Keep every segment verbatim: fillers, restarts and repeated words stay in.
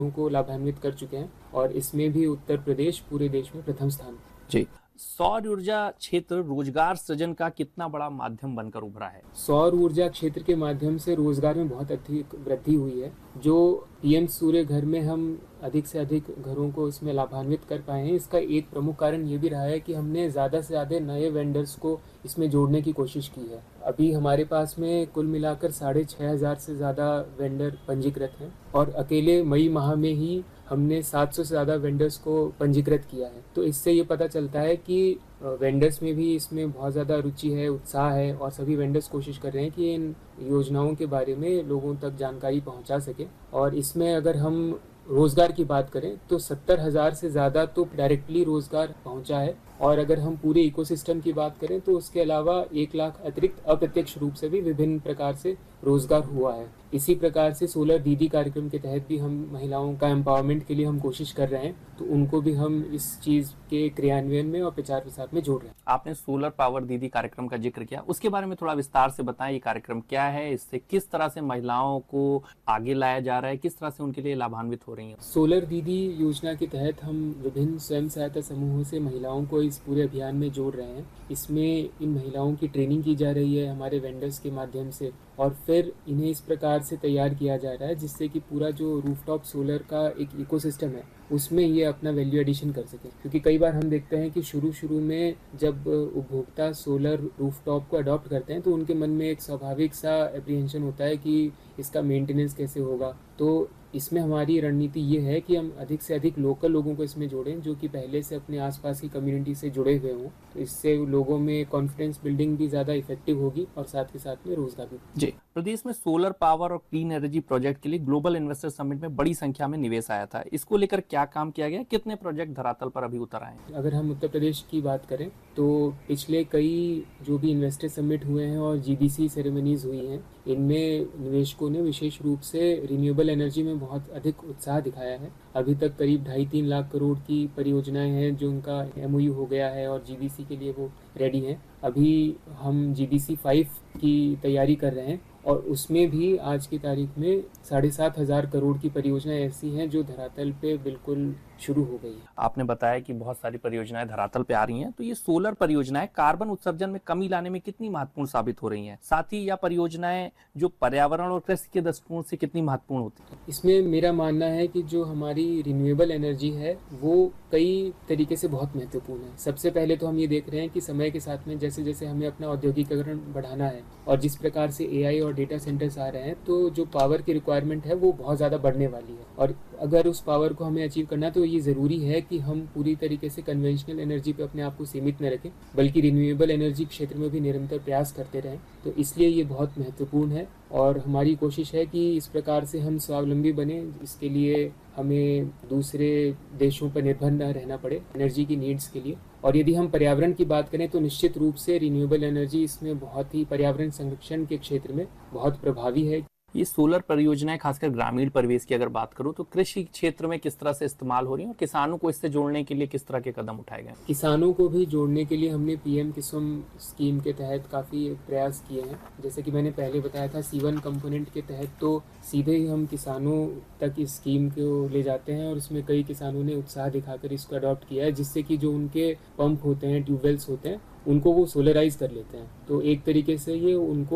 को लाभान्वित कर चुके हैं और इसमें भी उत्तर प्रदेश पूरे देश में प्रथम स्थान। जी, सौर ऊर्जा क्षेत्र रोजगार सृजन का कितना बड़ा माध्यम बनकर उभरा है? सौर ऊर्जा क्षेत्र के माध्यम से रोजगार में बहुत अधिक वृद्धि हुई है। जो पीएम सूर्य घर में हम अधिक से अधिक घरों को इसमें लाभान्वित कर पाए हैं, इसका एक प्रमुख कारण ये भी रहा है कि हमने ज़्यादा से ज़्यादा नए वेंडर्स को इसमें जोड़ने की कोशिश की है। अभी हमारे पास में कुल मिलाकर साढ़े छः हज़ार से ज़्यादा वेंडर पंजीकृत हैं और अकेले मई माह में ही हमने सात सौ से ज़्यादा वेंडर्स को पंजीकृत किया है। तो इससे ये पता चलता है कि वेंडर्स में भी इसमें बहुत ज़्यादा रुचि है, उत्साह है और सभी वेंडर्स कोशिश कर रहे हैं कि इन योजनाओं के बारे में लोगों तक जानकारी पहुंचा सकें। और इसमें अगर हम रोज़गार की बात करें तो सत्तर हज़ार से ज़्यादा तो डायरेक्टली रोज़गार पहुंचा है और अगर हम पूरे इकोसिस्टम की बात करें तो उसके अलावा एक लाख अतिरिक्त अप्रत्यक्ष रूप से भी विभिन्न प्रकार से रोज़गार हुआ है। इसी प्रकार से सोलर दीदी कार्यक्रम के तहत भी हम महिलाओं का एम्पावरमेंट के लिए हम कोशिश कर रहे हैं, तो उनको भी हम इस चीज़ के क्रियान्वयन में और प्रचार प्रसार में जोड़ रहे हैं। आपने सोलर पावर दीदी कार्यक्रम का जिक्र किया, उसके बारे में थोड़ा विस्तार से बताएं। ये कार्यक्रम क्या है, इससे किस तरह से महिलाओं को आगे लाया जा रहा है, किस तरह से उनके लिए लाभान्वित हो रही हैं? सोलर दीदी योजना के तहत हम विभिन्न स्वयं सहायता समूहों से महिलाओं को इस पूरे अभियान में जोड़ रहे हैं। इसमें इन महिलाओं की ट्रेनिंग की जा रही है हमारे वेंडर्स के माध्यम से और फिर इन्हें इस प्रकार से तैयार किया जा रहा है जिससे कि पूरा जो रूफटॉप सोलर का एक इकोसिस्टम है उसमें ये अपना वैल्यू एडिशन कर सके। क्योंकि कई बार हम देखते हैं कि शुरू शुरू में जब उपभोक्ता सोलर रूफटॉप को अडॉप्ट करते हैं तो उनके मन में एक स्वाभाविक सा एप्रीहेंशन होता है कि इसका मेंटेनेंस कैसे होगा। तो इसमें हमारी रणनीति ये है कि हम अधिक से अधिक लोकल लोगों को इसमें जोड़ें जो कि पहले से अपने आसपास की कम्युनिटी से जुड़े हुए हों, तो इससे लोगों में कॉन्फिडेंस बिल्डिंग भी ज़्यादा इफेक्टिव होगी और साथ के साथ में रोजगार भी। जी, प्रदेश में सोलर पावर और क्लीन एनर्जी प्रोजेक्ट के लिए ग्लोबल इन्वेस्टर समिट में बड़ी संख्या में निवेश आया था। इसको लेकर क्या काम किया गया, कितने प्रोजेक्ट धरातल पर अभी उतर आए हैं? अगर हम उत्तर प्रदेश की बात करें तो पिछले कई जो भी इन्वेस्टर समिट हुए हैं और जीबीसी सेरेमनीज हुई हैं, इनमें निवेशकों ने विशेष रूप से रिन्यूएबल एनर्जी में बहुत अधिक उत्साह दिखाया है। अभी तक करीब ढाई तीन लाख करोड़ की परियोजनाएं हैं जो उनका एमओयू हो गया है और जीबीसी के लिए वो रेडी हैं। अभी हम जीबीसी फाइव की तैयारी कर रहे हैं और उसमें भी आज की तारीख में साढ़े सात हज़ार करोड़ की परियोजनाएं ऐसी हैं जो धरातल पे बिल्कुल शुरू हो गई है। आपने बताया कि बहुत सारी परियोजनाएं धरातल पे आ रही हैं, तो ये सोलर परियोजनाएं कार्बन उत्सर्जन में कमी लाने में कितनी महत्वपूर्ण साबित हो रही हैं? साथ ही यह परियोजनाएं जो पर्यावरण और कृषि के दृष्टिकोण से कितनी महत्वपूर्ण होती है? इसमें मेरा मानना है कि जो हमारी रिन्यूएबल एनर्जी है वो कई तरीके से बहुत महत्वपूर्ण है। सबसे पहले तो हम ये देख रहे हैं कि समय के साथ में जैसे जैसे हमें अपना औद्योगिकरण बढ़ाना है और जिस प्रकार से एआई और डेटा सेंटर्स आ रहे हैं तो जो पावर की रिक्वायरमेंट है वो बहुत ज़्यादा बढ़ने वाली है और अगर उस पावर को हमें अचीव करना है तो ये ज़रूरी है कि हम पूरी तरीके से कन्वेंशनल एनर्जी पे अपने आप को सीमित न रखें बल्कि रिन्यूएबल एनर्जी क्षेत्र में भी निरंतर प्रयास करते रहें। तो इसलिए ये बहुत महत्वपूर्ण है और हमारी कोशिश है कि इस प्रकार से हम स्वावलंबी बने। इसके लिए हमें दूसरे देशों पर निर्भर न रहना पड़े एनर्जी की नीड्स के लिए। और यदि हम पर्यावरण की बात करें तो निश्चित रूप से रिन्यूएबल एनर्जी इसमें बहुत ही पर्यावरण संरक्षण के क्षेत्र में बहुत प्रभावी है। ये सोलर परियोजनाएं खासकर ग्रामीण परिवेश की अगर बात करूं तो कृषि क्षेत्र में किस तरह से इस्तेमाल हो रही हैं और किसानों को इससे जोड़ने के लिए किस तरह के कदम उठाए गए? किसानों को भी जोड़ने के लिए हमने पीएम किसान स्कीम के तहत काफ़ी प्रयास किए हैं। जैसे कि मैंने पहले बताया था, सी वन कंपोनेंट के तहत तो सीधे ही हम किसानों तक इस स्कीम को ले जाते हैं और इसमें कई किसानों ने उत्साह दिखाकर इसको अडॉप्ट किया है जिससे कि जो उनके पंप होते हैं, ट्यूबवेल्स होते हैं, उनको वो सोलराइज कर लेते हैं। तो एक तरीके से ये उनको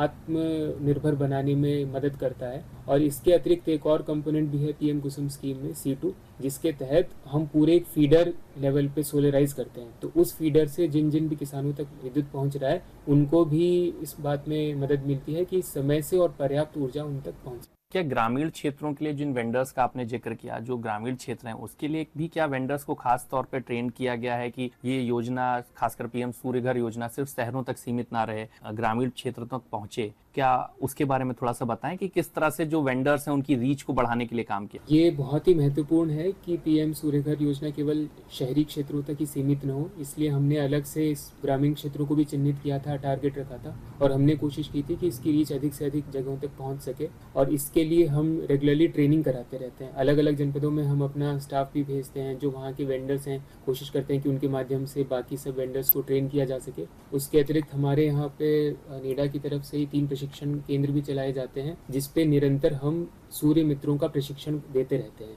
आत्मनिर्भर बनाने में मदद करता है। और इसके अतिरिक्त एक और कंपोनेंट भी है पीएम कुसुम स्कीम में सी टू, जिसके तहत हम पूरे एक फीडर लेवल पे सोलराइज करते हैं। तो उस फीडर से जिन जिन भी किसानों तक विद्युत पहुंच रहा है उनको भी इस बात में मदद मिलती है कि समय से और पर्याप्त ऊर्जा उन तक पहुंचे। क्या ग्रामीण क्षेत्रों के लिए जिन वेंडर्स का आपने जिक्र किया, जो ग्रामीण क्षेत्र हैं उसके लिए भी क्या वेंडर्स को खास तौर पे ट्रेन किया गया है कि ये योजना खासकर पीएम सूर्य घर योजना सिर्फ शहरों तक सीमित ना रहे, ग्रामीण क्षेत्र तक पहुंचे? क्या उसके बारे में थोड़ा सा बताएं कि किस तरह से जो वेंडर्स हैं उनकी रीच को बढ़ाने के लिए काम किया? ये बहुत ही महत्वपूर्ण है कि पीएम सूर्य घर योजना केवल शहरी क्षेत्रों तक ही सीमित न हो, इसलिए हमने अलग से इस ग्रामीण क्षेत्रों को भी चिन्हित किया था, टारगेट रखा था और हमने कोशिश की थी कि इसकी रीच अधिक से अधिक जगहों तक पहुंच सके। और इसके लिए हम रेगुलरली ट्रेनिंग कराते रहते हैं। अलग अलग जनपदों में हम अपना स्टाफ भी भेजते हैं जो वहाँ के वेंडर्स हैं, कोशिश करते हैं कि उनके माध्यम से बाकी सब वेंडर्स को ट्रेन किया जा सके। उसके अतिरिक्त हमारे यहाँ पे नेडा की तरफ से ही तीन प्रशिक्षण प्रशिक्षण केंद्र भी चलाए जाते हैं, जिसपे निरंतर हम सूर्य मित्रों का प्रशिक्षण देते रहते हैं।